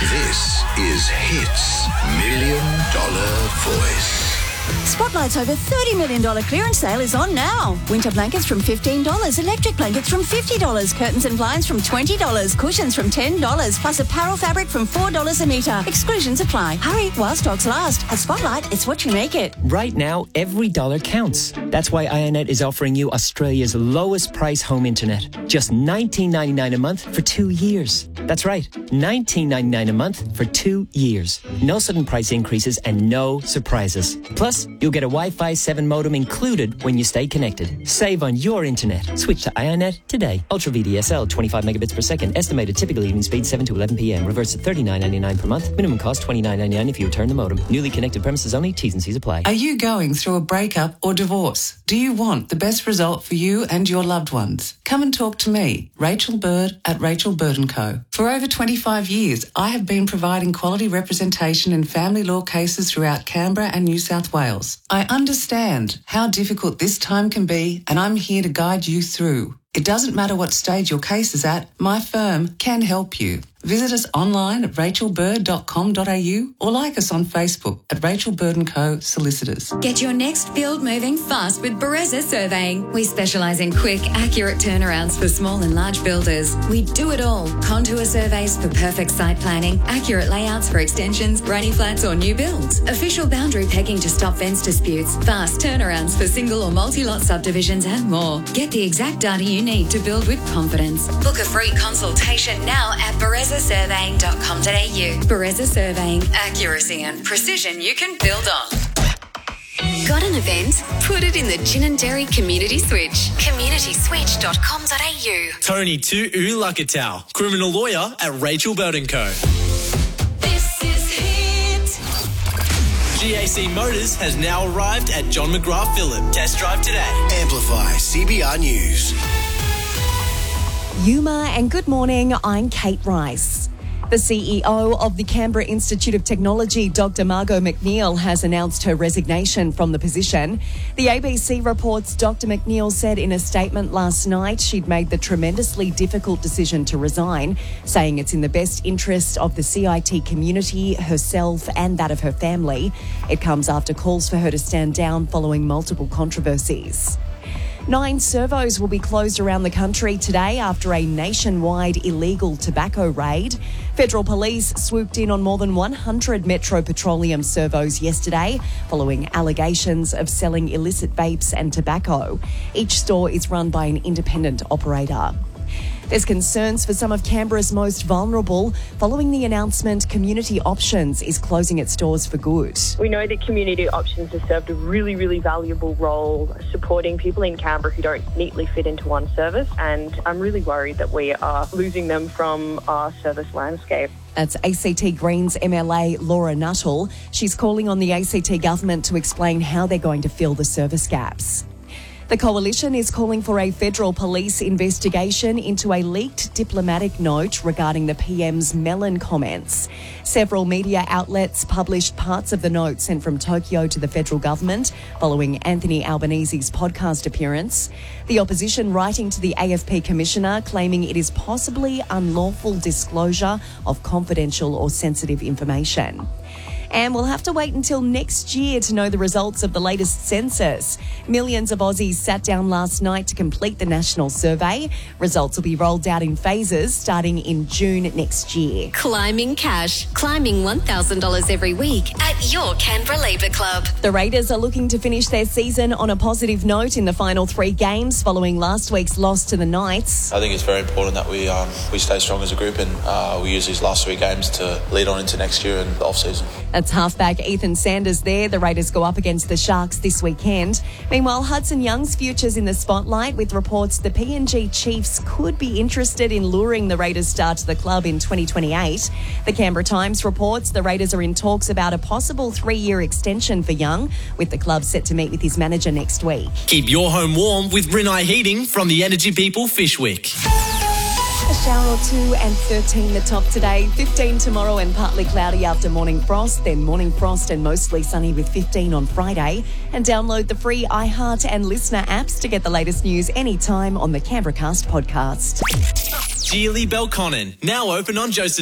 This is Hits $1 Million Voice. Spotlight's over $30 million clearance sale is on now. Winter blankets from $15, electric blankets from $50, curtains and blinds from $20, cushions from $10, plus apparel fabric from $4 a metre. Exclusions apply. Hurry while stocks last. At Spotlight, it's what you make it. Right now, every dollar counts. That's why IONET is offering you Australia's lowest price home internet. Just $19.99 a month for 2 years. That's right, $19.99 a month for 2 years. No sudden price increases and no surprises. Plus, you'll get a Wi-Fi 7 modem included when you stay connected. Save on your internet. Switch to IONET today. Ultra VDSL, 25 megabits per second. Estimated typical evening speed 7 to 11 p.m. Reverse at $39.99 per month. Minimum cost $29.99 if you return the modem. Newly connected premises only. T's and C's apply. Are you going through a breakup or divorce? Do you want the best result for you and your loved ones? Come and talk to me, Rachel Bird at Rachel Bird & Co. For over 25 years, I have been providing quality representation in family law cases throughout Canberra and New South Wales. I understand how difficult this time can be, and I'm here to guide you through. It doesn't matter what stage your case is at, my firm can help you. Visit us online at rachelbird.com.au or like us on Facebook at Rachel Bird & Co. Solicitors. Get your next field moving fast with Bereza Surveying. We specialise in quick, accurate turnarounds for small and large builders. We do it all. Contour surveys for perfect site planning, accurate layouts for extensions, granny flats or new builds, official boundary pegging to stop fence disputes, fast turnarounds for single or multi-lot subdivisions and more. Get the exact data you need to build with confidence. Book a free consultation now at berezasurveying.com.au. Bereza Surveying, accuracy and precision you can build on. Got an event? Put it in the Gin and Dairy Community Switch. communityswitch.com.au. Tony Tu'u Lakatau, criminal lawyer at Rachel Bird & Co. This is Hit. GAC Motors has now arrived at John McGrath Phillip. Test drive today. Amplify CBR News. Yuma, and good morning, I'm Kate Rice. The CEO of the Canberra Institute of Technology, Dr. Margot McNeil, has announced her resignation from the position. The ABC reports Dr. McNeil said in a statement last night she'd made the tremendously difficult decision to resign, saying it's in the best interest of the CIT community, herself and that of her family. It comes after calls for her to stand down following multiple controversies. 9 servos will be closed around the country today after a nationwide illegal tobacco raid. Federal police swooped in on more than 100 Metro Petroleum servos yesterday following allegations of selling illicit vapes and tobacco. Each store is run by an independent operator. There's concerns for some of Canberra's most vulnerable following the announcement Community Options is closing its doors for good. We know that Community Options has served a really, really valuable role supporting people in Canberra who don't neatly fit into one service, and I'm really worried that we are losing them from our service landscape. That's ACT Greens MLA Laura Nuttall. She's calling on the ACT government to explain how they're going to fill the service gaps. The Coalition is calling for a federal police investigation into a leaked diplomatic note regarding the PM's melon comments. Several media outlets published parts of the note sent from Tokyo to the federal government following Anthony Albanese's podcast appearance. The opposition writing to the AFP Commissioner claiming it is possibly unlawful disclosure of confidential or sensitive information. And we'll have to wait until next year to know the results of the latest census. Millions of Aussies sat down last night to complete the national survey. Results will be rolled out in phases starting in June next year. Climbing cash. Climbing $1,000 every week at your Canberra Labour Club. The Raiders are looking to finish their season on a positive note in the final 3 games following last week's loss to the Knights. I think it's very important that we stay strong as a group and we use these last 3 games to lead on into next year and the off-season. That's halfback Ethan Sanders there. The Raiders go up against the Sharks this weekend. Meanwhile, Hudson Young's future's in the spotlight with reports the PNG Chiefs could be interested in luring the Raiders star to the club in 2028. The Canberra Times reports the Raiders are in talks about a possible 3-year extension for Young, with the club set to meet with his manager next week. Keep your home warm with Rinnai Heating from the Energy People Fishwick. A shower or 2 and 13 the top today. 15 tomorrow and partly cloudy after morning frost. Then morning frost and mostly sunny with 15 on Friday. And download the free iHeart and Listener apps to get the latest news anytime on the Canberra Cast podcast. Geely Belconnen, now open on Joseph